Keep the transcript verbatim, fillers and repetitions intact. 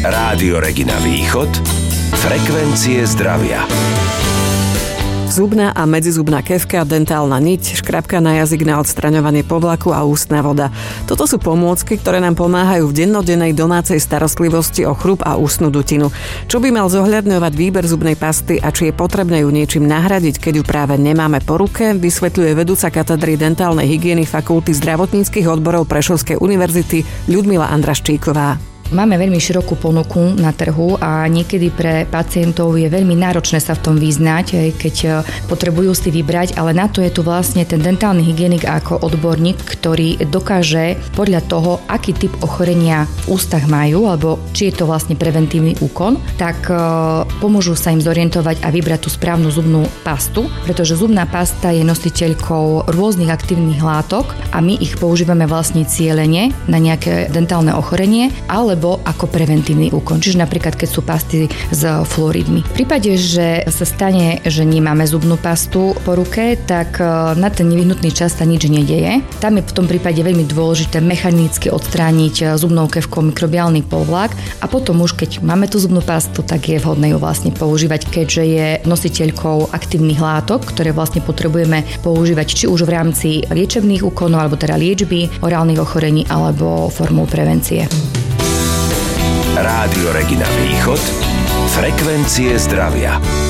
Rádio Regina Východ, frekvencie zdravia. Zubná a medzizubná kefka, dentálna niť, škrabka na jazyk na odstraňovanie povlaku a ústna voda. Toto sú pomôcky, ktoré nám pomáhajú v dennodennej domácej starostlivosti o chrup a ústnu dutinu. Čo by mal zohľadňovať výber zubnej pasty a či je potrebné ju niečím nahradiť, keď ju práve nemáme po ruke, vysvetľuje vedúca katedry dentálnej hygieny Fakulty zdravotníckych odborov Prešovskej univerzity Ľudmila Andraščíková. Máme veľmi širokú ponuku na trhu a niekedy pre pacientov je veľmi náročné sa v tom vyznať, keď potrebujú si vybrať, ale na to je tu vlastne ten dentálny hygienik ako odborník, ktorý dokáže podľa toho, aký typ ochorenia v ústach majú, alebo či je to vlastne preventívny úkon, tak pomôžu sa im zorientovať a vybrať tú správnu zubnú pastu, pretože zubná pasta je nositeľkou rôznych aktívnych látok a my ich používame vlastne cielene na nejaké dentálne ochorenie, ale alebo ako preventívny úkon. Čiže napríklad, keď sú pasty s fluoridmi. V prípade, že sa stane, že nemáme zubnú pastu po ruke, tak na ten nevyhnutný čas sa nič nedeje. Tam je v tom prípade veľmi dôležité mechanicky odstrániť zubnou kefkou mikrobiálny povlak a potom už, keď máme tú zubnú pastu, tak je vhodné ju vlastne používať, keďže je nositeľkou aktívnych látok, ktoré vlastne potrebujeme používať či už v rámci liečebných úkonov, alebo teda liečby orálnych ochorení, alebo formou prevencie. Rádio Regina Východ, frekvencie zdravia.